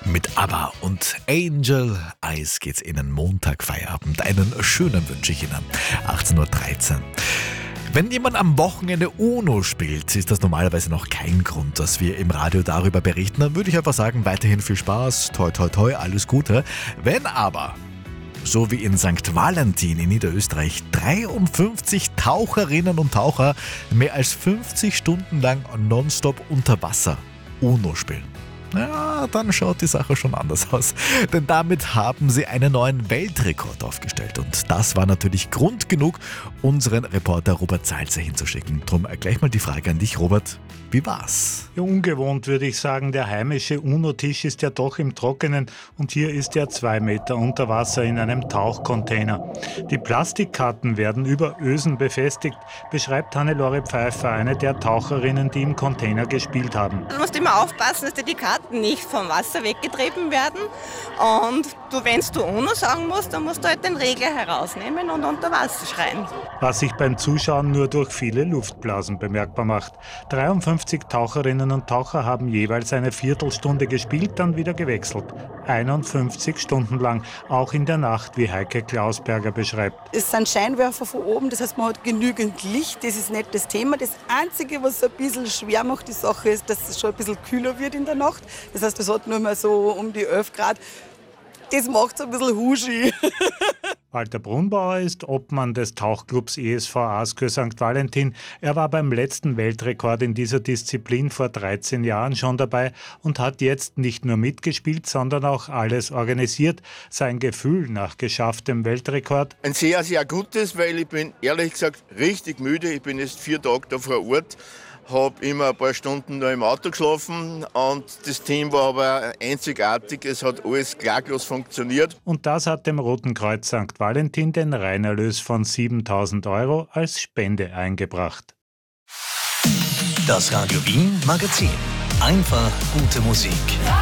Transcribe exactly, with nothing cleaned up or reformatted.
Mit ABBA und Angel Eyes geht's Ihnen Montag Feierabend. Einen schönen wünsche ich Ihnen. achtzehn Uhr dreizehn. Wenn jemand am Wochenende UNO spielt, ist das normalerweise noch kein Grund, dass wir im Radio darüber berichten. Dann würde ich einfach sagen, weiterhin viel Spaß, toi toi toi, alles Gute. Wenn aber, so wie in Sankt Valentin in Niederösterreich, dreiundfünfzig Taucherinnen und Taucher mehr als fünfzig Stunden lang nonstop unter Wasser UNO spielen, ja, dann schaut die Sache schon anders aus. Denn damit haben sie einen neuen Weltrekord aufgestellt. Und das war natürlich Grund genug, unseren Reporter Robert Salzer hinzuschicken. Drum gleich mal die Frage an dich, Robert. Wie war's? Ja, ungewohnt würde ich sagen. Der heimische UNO-Tisch ist ja doch im Trockenen und hier ist er zwei Meter unter Wasser in einem Tauchcontainer. Die Plastikkarten werden über Ösen befestigt, beschreibt Hannelore Pfeiffer, eine der Taucherinnen, die im Container gespielt haben. Du musst immer aufpassen, dass dir die Karten nicht vom Wasser weggetrieben werden. Und du, wenn du UNO sagen musst, dann musst du halt den Regler herausnehmen und unter Wasser schreien. Was sich beim Zuschauen nur durch viele Luftblasen bemerkbar macht. dreiundfünfzig Taucherinnen und Taucher haben jeweils eine Viertelstunde gespielt, dann wieder gewechselt. einundfünfzig Stunden lang, auch in der Nacht, wie Heike Klausberger beschreibt. Es sind Scheinwerfer von oben, das heißt, man hat genügend Licht, das ist nicht das Thema. Das Einzige, was ein bisschen schwer macht, die Sache ist, dass es schon ein bisschen kühler wird in der Nacht. Das heißt, es hat nur mal so um die elf Grad. Das macht es ein bisschen huschi. Walter Brunbauer ist Obmann des Tauchclubs E S V Askö Sankt Valentin. Er war beim letzten Weltrekord in dieser Disziplin vor dreizehn Jahren schon dabei und hat jetzt nicht nur mitgespielt, sondern auch alles organisiert. Sein Gefühl nach geschafftem Weltrekord: Ein sehr, sehr gutes, weil ich bin ehrlich gesagt richtig müde. Ich bin jetzt vier Tage da vor Ort. Habe immer ein paar Stunden noch im Auto geschlafen und das Team war aber einzigartig. Es hat alles klaglos funktioniert. Und das hat dem Roten Kreuz Sankt Valentin den Reinerlös von siebentausend Euro als Spende eingebracht. Das Radio Wien Magazin. Einfach gute Musik.